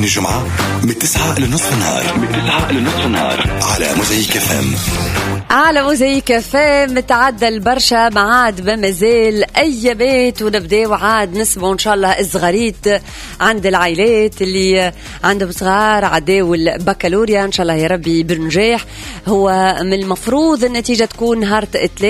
من الجمعة من 9 لنصف النهار على موزايك FM. على موزايك FM متعدى البرشا معاد بمازال أي بيت، ونبدأ عاد نسمعوا إن شاء الله الصغاريت عند العائلات اللي عندهم صغار عداو البكالوريا إن شاء الله يا ربي بنجاح. هو من المفروض النتيجة تكون نهار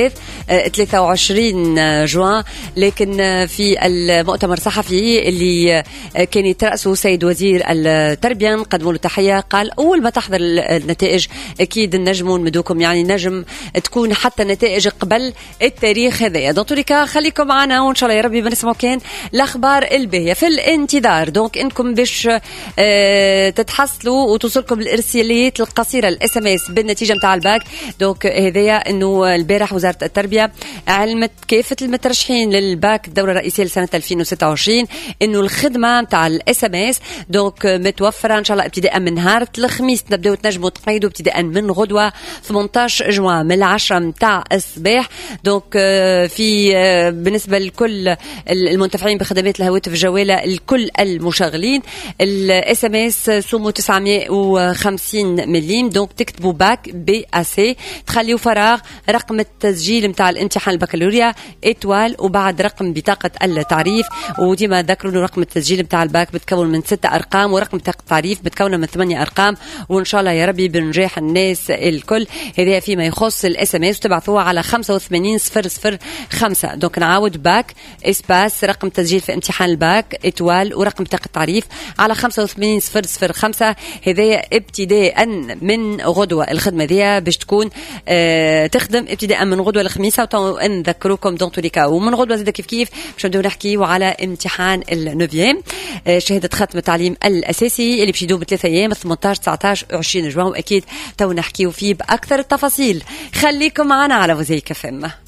23 جوان، لكن في المؤتمر الصحفي اللي كان يترأسه سيد وزير التربية نقدموا له تحية، قال أول ما تحضر النتائج أكيد النجم ونمدوكم، يعني نجم تكون حتى النتائج قبل التاريخ هذا. دونك خليكم معنا وإن شاء الله يا ربي بنسمعوا كان الأخبار الباهية في الانتظار. دونك إنكم باش تتحصلوا وتوصلكم الإرساليات القصيرة الSMS بالنتيجة متاع الباك. دونك هذايا إنه البارح وزارة التربية علمت كافة المترشحين للباك الدورة الرئيسية لسنة 2026 إنه الخدمة متاع الSMS دونك متوفرة إن شاء الله ابتداء من نهار الخميس. نبداو تنجموا تقيدوا ابتداء من غدوة 18 جوان من 10 متاع الصباح. دونك في بالنسبة لكل المنتفعين بخدمات الهواتف الجوالة الكل المشغلين الSMS سومو 950 مليم. دونك تكتبوا باك BAC، تخليوا فراغ رقم التسجيل متاع الامتحان البكالوريا إتوال وبعد رقم بطاقة التعريف. وديما ذكروا رقم التسجيل متاع الباك بتكون من 6 أرقام ورقم بطاقة التعريف بتكون من 8 أرقام، وإن شاء الله يا ربي بنجاح الناس الكل. هذا فيما يخص الSMS وتبعثوها على 85005. دونك نعاود باك إسباس رقم تسجيل في امتحان الباك إتوال ورقم بطاقة التعريف على 85005. هذا ابتداء من غدوة. الخدمة ذي باش تكون تخدم ابتداء من غدوة الخميس، ونذكروكم دون توليكا ومن غدوة زي كيف باش نبداو نحكيو على امتحان النوفيام شهادة ختم التعليم الأساسي اللي باش يدوم 3 أيام 18 19 20 جوان، وأكيد تو نحكيو فيه بأكثر التفاصيل. خليكم معنا على موزايك FM.